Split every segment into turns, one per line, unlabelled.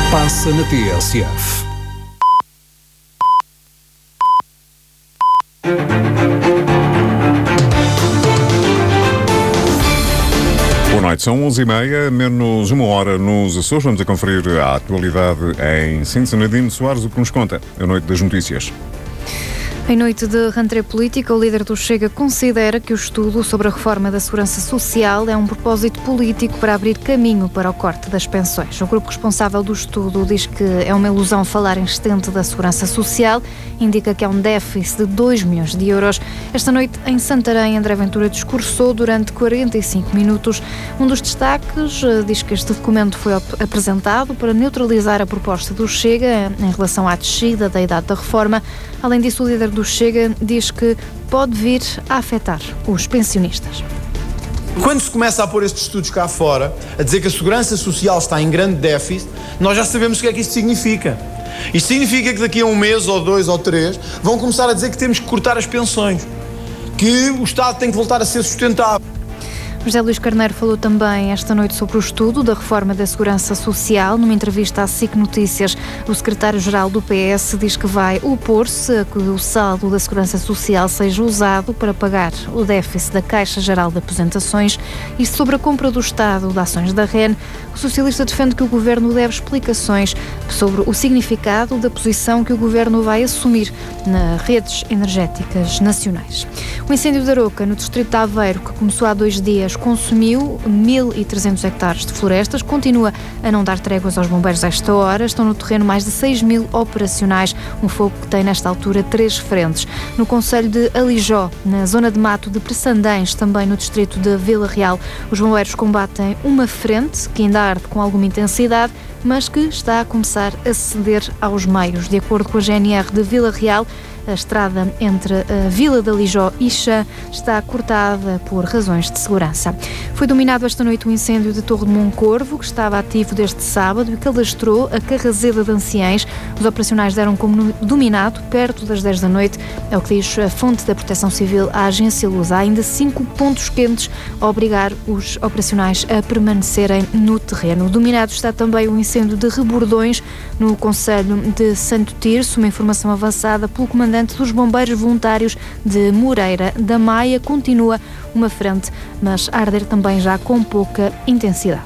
Passa na TSF. Boa noite, são 11h30, menos uma hora nos Açores. Vamos a conferir a atualidade em síntese. Nadine Soares, o que nos conta a noite das notícias.
Em noite de rentrée política, o líder do Chega considera que o estudo sobre a reforma da segurança social é um propósito político para abrir caminho para o corte das pensões. O grupo responsável do estudo diz que é uma ilusão falar em excedente da segurança social, indica que é um déficit de 2 milhões de euros. Esta noite, em Santarém, André Ventura discursou durante 45 minutos. Um dos destaques diz que este documento foi apresentado para neutralizar a proposta do Chega em relação à descida da idade da reforma. Além disso, o líder do Chega diz que pode vir a afetar os pensionistas.
Quando se começa a pôr estes estudos cá fora, a dizer que a segurança social está em grande déficit, nós já sabemos o que é que isto significa. Isto significa que daqui a 1 mês, ou 2, ou 3, vão começar a dizer que temos que cortar as pensões, que o Estado tem que voltar a ser sustentável.
José Luís Carneiro falou também esta noite sobre o estudo da reforma da segurança social. Numa entrevista à SIC Notícias, o secretário-geral do PS diz que vai opor-se a que o saldo da segurança social seja usado para pagar o déficit da Caixa Geral de Aposentações. E sobre a compra do Estado de ações da REN, o socialista defende que o Governo deve explicações sobre o significado da posição que o Governo vai assumir nas redes energéticas nacionais. O incêndio de Aroca, no distrito de Aveiro, que começou há 2 dias, consumiu 1.300 hectares de florestas, continua a não dar tréguas aos bombeiros a esta hora. Estão no terreno mais de 6.000 operacionais, um fogo que tem nesta altura 3 frentes. No concelho de Alijó, na zona de mato de Pressandães, também no distrito de Vila Real, os bombeiros combatem uma frente que ainda arde com alguma intensidade, mas que está a começar a ceder aos meios. De acordo com a GNR de Vila Real, a estrada entre a Vila de Alijó e Chã está cortada por razões de segurança. Foi dominado esta noite o incêndio de Torre de Moncorvo, que estava ativo desde sábado e que alastrou a Carrazeda de Anciães. Os operacionais deram como dominado perto das 10 da noite. É o que diz a fonte da Proteção Civil à agência Lusa. Há ainda 5 pontos quentes a obrigar os operacionais a permanecerem no terreno. Dominado está também o incêndio de Rebordões, no concelho de Santo Tirso. Uma informação avançada pelo comandante dos Bombeiros Voluntários de Moreira da Maia. Continua uma frente, mas a arder também já com pouca intensidade.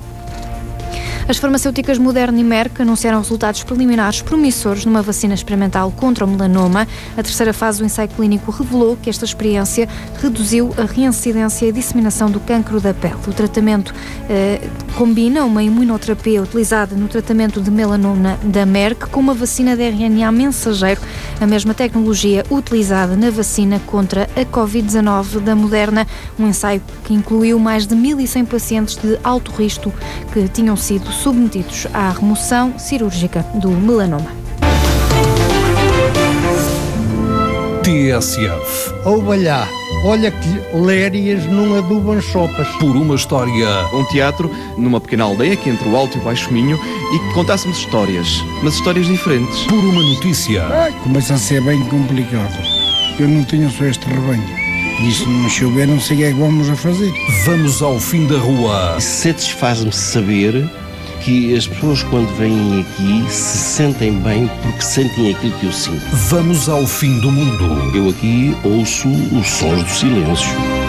As farmacêuticas Moderna e Merck anunciaram resultados preliminares promissores numa vacina experimental contra o melanoma. A terceira fase do ensaio clínico revelou que esta experiência reduziu a reincidência e disseminação do cancro da pele. O tratamento combina uma imunoterapia utilizada no tratamento de melanoma da Merck com uma vacina de RNA mensageiro, a mesma tecnologia utilizada na vacina contra a Covid-19 da Moderna, um ensaio que incluiu mais de 1.100 pacientes de alto risco que tinham sido submetidos à remoção cirúrgica do melanoma.
TSF.
Ouvalhá, olha que lérias não adubam sopas.
Por uma história.
Um teatro numa pequena aldeia aqui entre o Alto e o Baixo Minho e que contássemos histórias, mas histórias diferentes.
Por uma notícia.
Começa a ser bem complicado. Eu não tenho só este rebanho. E se não chover, não sei o que é que vamos a fazer.
Vamos ao fim da rua.
Satisfaz-me saber que as pessoas, quando vêm aqui, se sentem bem porque sentem aquilo que eu sinto.
Vamos ao fim do mundo.
Eu aqui ouço os sons do silêncio.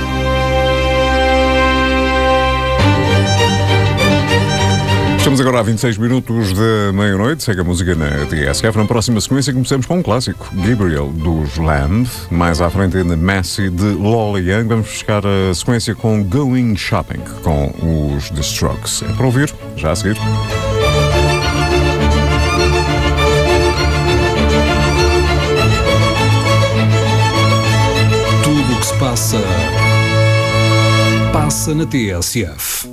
Estamos agora a 26 minutos da meia-noite. Segue a música na TSF. Na próxima sequência começamos com um clássico, Gabriel, dos Lamb. Mais à frente ainda Messi, de Lola Young. Vamos buscar a sequência com Going Shopping, com os The Strokes. É para ouvir, já a seguir. Tudo o que se passa, passa na TSF.